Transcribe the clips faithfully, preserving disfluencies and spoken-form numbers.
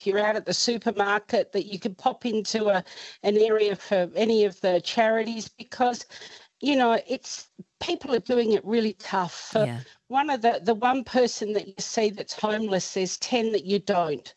you're out at the supermarket, that you could pop into a an area for any of the charities, because, you know, it's people are doing it really tough. For Yeah. one of the, the one person that you see that's homeless, there's ten that you don't.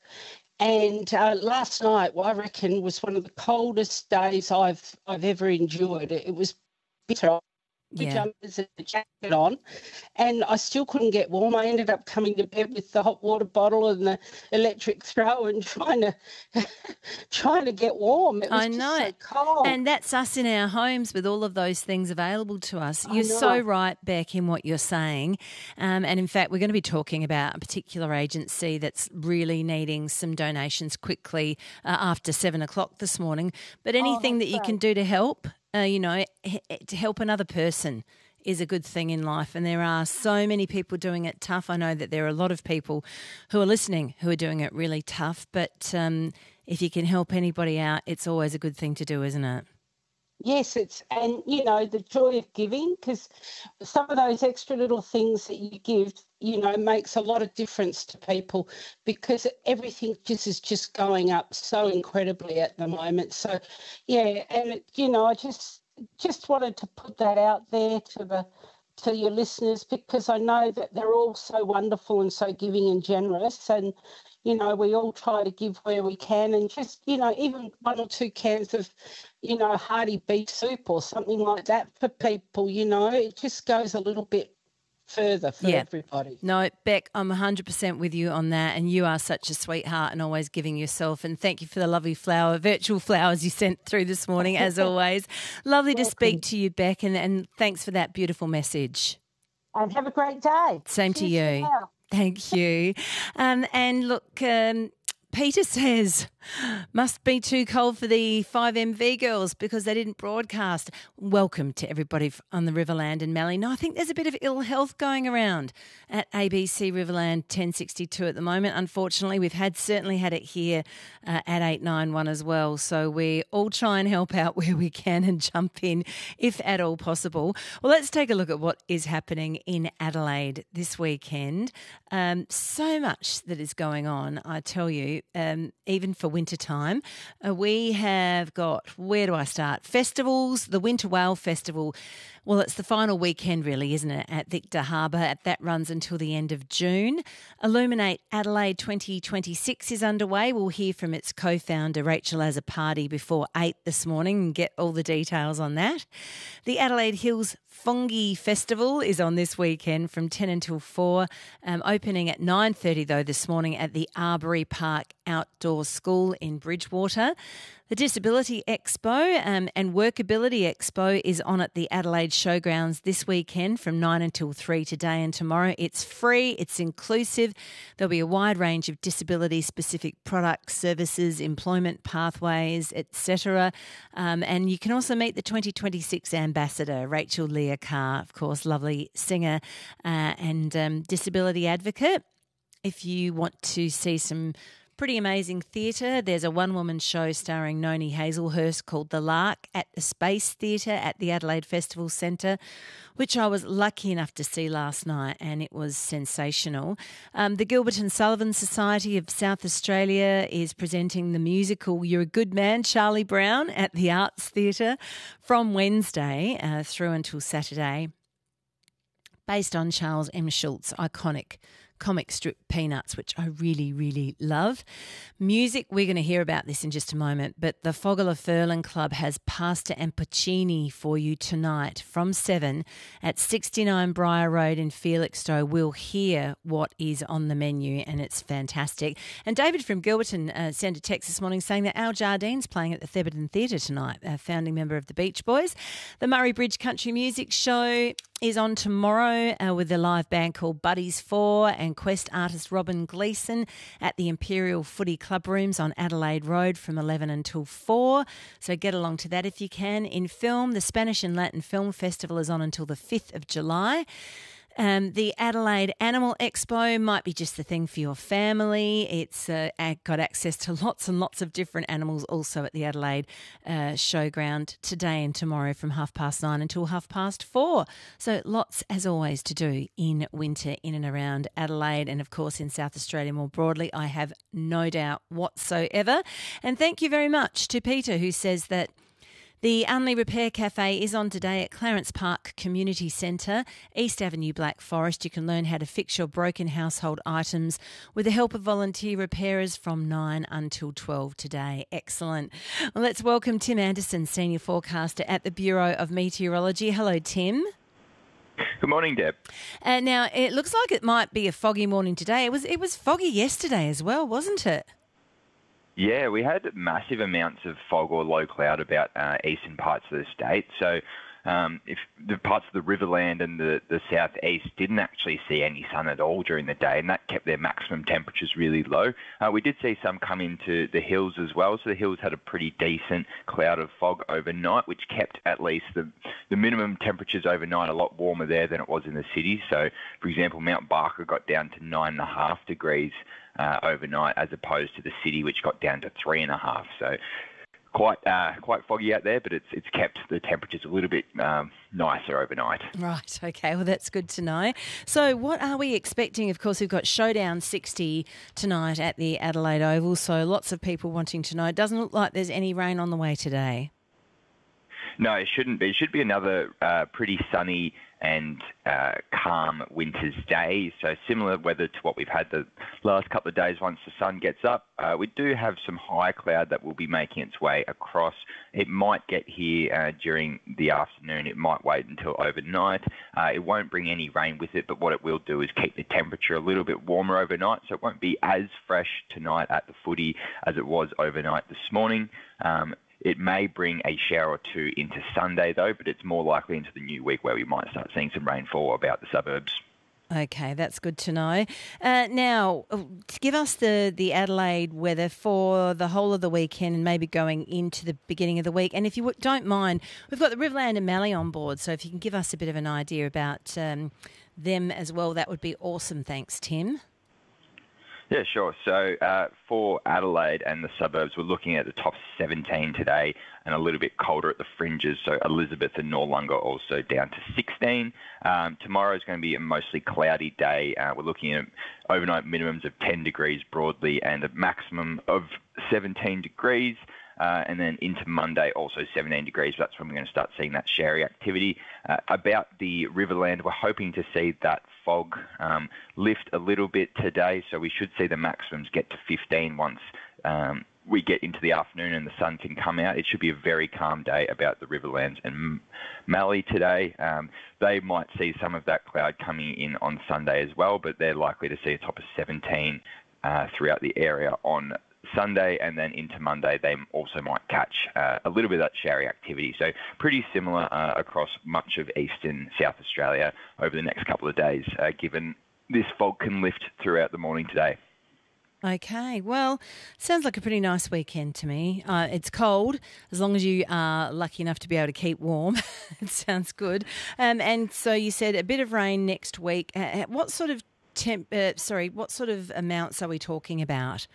And uh, last night, well, I reckon, was one of the coldest days I've I've ever endured. It, it was bitter. Yeah. Pajamas and a jacket on, and I still couldn't get warm. I ended up coming to bed with the hot water bottle and the electric throw and trying to trying to get warm. It was I know. just so cold. And that's us in our homes with all of those things available to us. I You're know. so right, Beck, in what you're saying. Um, and in fact, we're going to be talking about a particular agency that's really needing some donations quickly uh, after seven o'clock this morning. But anything Oh, that you great. can do to help, uh, you know, h- to help another person is a good thing in life. And there are so many people doing it tough. I know that there are a lot of people who are listening who are doing it really tough. But um, if you can help anybody out, it's always a good thing to do, isn't it? Yes, it's, and you know, the joy of giving, because some of those extra little things that you give, you know, makes a lot of difference to people, because everything just is just going up so incredibly at the moment. So, yeah, and it, you know, I just just wanted to put that out there to the to your listeners, because I know that they're all so wonderful and so giving and generous, and you know, we all try to give where we can, and just, you know, even one or two cans of, you know, hearty beef soup or something like that for people, you know, it just goes a little bit further for Yeah. everybody. No, Beck, I'm one hundred percent with you on that, and you are such a sweetheart and always giving yourself, and thank you for the lovely flower, virtual flowers you sent through this morning, as always. Lovely to speak to you, Beck, and, and thanks for that beautiful message. And have a great day. Same to Cheers you. for now. Thank you. Um, and look, um, Peter says, must be too cold for the five M V girls because they didn't broadcast. Welcome to everybody on the Riverland and Mallee. No, I think there's a bit of ill health going around at A B C Riverland ten sixty-two at the moment. Unfortunately, we've had certainly had it here uh, at eight ninety-one as well. So we all try and help out where we can and jump in if at all possible. Well, let's take a look at what is happening in Adelaide this weekend. Um, so much that is going on, I tell you, um, even for winter time. Uh, we have got, where do I start? Festivals, the Winter Whale Festival. Well, it's the final weekend really, isn't it, at Victor Harbour. That runs until the end of June. Illuminate Adelaide twenty twenty-six is underway. We'll hear from its co-founder, Rachel Azzopardi, before eight this morning and get all the details on that. The Adelaide Hills Fongi Festival is on this weekend from ten until four, um, opening at nine thirty though this morning at the Arbory Park Outdoor School in Bridgewater. The Disability Expo um, and Workability Expo is on at the Adelaide Showgrounds this weekend from nine until three today and tomorrow. It's free, it's inclusive. There'll be a wide range of disability-specific products, services, employment pathways, et cetera. Um, and you can also meet the twenty twenty-six ambassador, Rachel Leah Carr, of course, lovely singer uh, and um, disability advocate. If you want to see some pretty amazing theatre, there's a one-woman show starring Noni Hazelhurst called The Lark at the Space Theatre at the Adelaide Festival Centre, which I was lucky enough to see last night, and it was sensational. Um, the Gilbert and Sullivan Society of South Australia is presenting the musical You're a Good Man, Charlie Brown at the Arts Theatre from Wednesday uh, through until Saturday, based on Charles M. Schultz's iconic comic strip Peanuts, which I really, really love. Music, we're going to hear about this in just a moment, but the Foggler Furlan Club has Pasta and Puccini for you tonight from seven at sixty-nine Briar Road in Felixstowe. We'll hear what is on the menu, and it's fantastic. And David from Gilberton uh, sent a text this morning saying that Al Jardine's playing at the Thebarton Theatre tonight, a founding member of the Beach Boys. The Murray Bridge Country Music Show is on tomorrow uh, with a live band called Buddies four and Quest artist Robin Gleeson at the Imperial Footy Club Rooms on Adelaide Road from eleven until four. So get along to that if you can. In film, the Spanish and Latin Film Festival is on until the fifth of July. Um, the Adelaide Animal Expo might be just the thing for your family. It's uh, got access to lots and lots of different animals also at the Adelaide uh, Showground today and tomorrow from half past nine until half past four. So lots, as always, to do in winter in and around Adelaide and, of course, in South Australia more broadly, I have no doubt whatsoever. And thank you very much to Peter, who says that the Unley Repair Cafe is on today at Clarence Park Community Centre, East Avenue, Black Forest. You can learn how to fix your broken household items with the help of volunteer repairers from nine until twelve today. Excellent. Well, let's welcome Tim Anderson, Senior Forecaster at the Bureau of Meteorology. Hello, Tim. Good morning, Deb. Uh, now, it looks like it might be a foggy morning today. It was, it was foggy yesterday as well, wasn't it? Yeah, we had massive amounts of fog or low cloud about uh, eastern parts of the state. So um, if the parts of the Riverland and the, the southeast didn't actually see any sun at all during the day, and that kept their maximum temperatures really low. Uh, we did see some come into the hills as well. So the hills had a pretty decent cloud of fog overnight, which kept at least the, the minimum temperatures overnight a lot warmer there than it was in the city. So, for example, Mount Barker got down to nine and a half degrees Uh, overnight, as opposed to the city, which got down to three and a half. So quite uh, quite foggy out there, but it's it's kept the temperatures a little bit um, nicer overnight. Right. Okay. Well, that's good to know. So, what are we expecting? Of course, we've got Showdown sixty tonight at the Adelaide Oval. So, lots of people wanting to know. It doesn't look like there's any rain on the way today. No, it shouldn't be. It should be another uh, pretty sunny and uh, calm winter's day. So similar weather to what we've had the last couple of days once the sun gets up. Uh, we do have some high cloud that will be making its way across. It might get here uh, during the afternoon. It might wait until overnight. Uh, it won't bring any rain with it, but what it will do is keep the temperature a little bit warmer overnight. So it won't be as fresh tonight at the footy as it was overnight this morning. Um, It may bring a shower or two into Sunday, though, but it's more likely into the new week where we might start seeing some rainfall about the suburbs. Okay, that's good to know. Uh, now, to give us the, the Adelaide weather for the whole of the weekend and maybe going into the beginning of the week. And if you don't mind, we've got the Riverland and Mallee on board, so if you can give us a bit of an idea about um, them as well, that would be awesome. Thanks, Tim. Yeah, sure. So uh, for Adelaide and the suburbs, we're looking at the top seventeen today and a little bit colder at the fringes. So Elizabeth and Noarlunga also down to sixteen. Um, tomorrow is going to be a mostly cloudy day. Uh, we're looking at overnight minimums of ten degrees broadly and a maximum of seventeen degrees. Uh, and then into Monday, also seventeen degrees. That's when we're going to start seeing that showery activity. Uh, about the Riverland, we're hoping to see that fog um, lift a little bit today. So we should see the maximums get to fifteen once um, we get into the afternoon and the sun can come out. It should be a very calm day about the Riverlands and Mallee today. Um, they might see some of that cloud coming in on Sunday as well, but they're likely to see a top of seventeen uh, throughout the area on Sunday, and then into Monday they also might catch uh, a little bit of that showery activity. So pretty similar uh, across much of eastern South Australia over the next couple of days, uh, given this fog can lift throughout the morning today. Okay, well, sounds like a pretty nice weekend to me. Uh, it's cold, as long as you are lucky enough to be able to keep warm. It sounds good. Um, and so you said a bit of rain next week. Uh, what sort of temp? Uh, sorry, what sort of amounts are we talking about?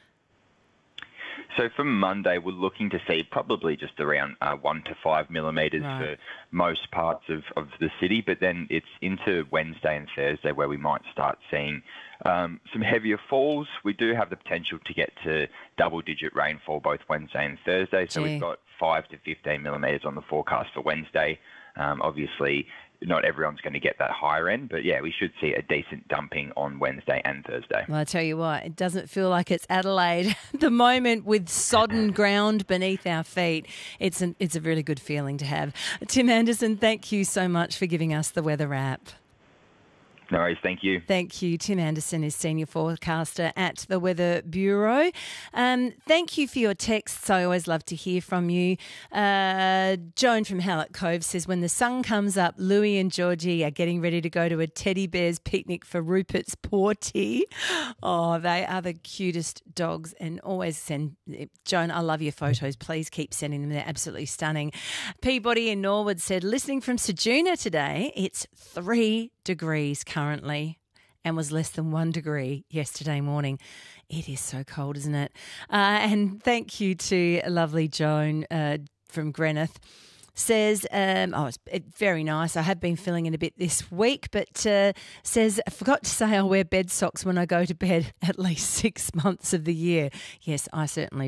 So for Monday, we're looking to see probably just around uh, one to five millimetres right. for most parts of, of the city. But then it's into Wednesday and Thursday where we might start seeing um, some heavier falls. We do have the potential to get to double-digit rainfall both Wednesday and Thursday. So Gee. we've got five to fifteen millimetres on the forecast for Wednesday. Um, obviously, not everyone's going to get that higher end, but yeah, we should see a decent dumping on Wednesday and Thursday. Well, I tell you what, it doesn't feel like it's Adelaide at the moment with sodden ground beneath our feet. It's an, it's a really good feeling to have. Tim Anderson, thank you so much for giving us the weather wrap. No worries, thank you. Thank you. Tim Anderson is Senior Forecaster at the Weather Bureau. Um, thank you for your texts. I always love to hear from you. Uh, Joan from Hallett Cove says, when the sun comes up, Louie and Georgie are getting ready to go to a teddy bear's picnic for Rupert's Porty. Oh, they are the cutest dogs, and always send, Joan, I love your photos. Please keep sending them. They're absolutely stunning. Peabody in Norwood said, listening from Ceduna today, it's three degrees currently and was less than one degree yesterday morning. It is so cold, isn't it? Uh, and thank you to lovely Joan uh, from Greenock. Says, um, oh, it's it, very nice. I have been feeling it a bit this week, but uh, says, I forgot to say I'll wear bed socks when I go to bed at least six months of the year. Yes, I certainly